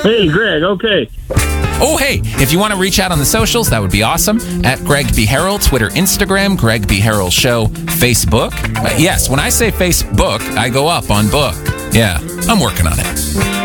Hey, Greg, okay. Oh, hey, if you want to reach out on the socials, that would be awesome. At Greg B. Harrell, Twitter, Instagram, Greg B. Harrell Show, Facebook. Yes, when I say Facebook, I go up on book. Yeah, I'm working on it.